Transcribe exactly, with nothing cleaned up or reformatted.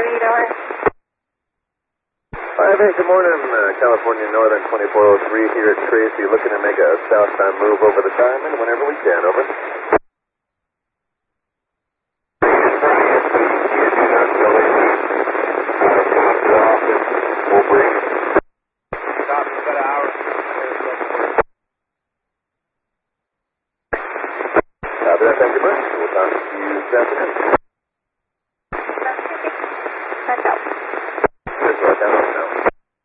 How are you doing? Hi, hey, good morning, uh, California Northern twenty-four oh three here at Tracy, looking to make a southbound move over the diamond whenever we can, over. Copy that, thank you much. We'll talk to you this afternoon.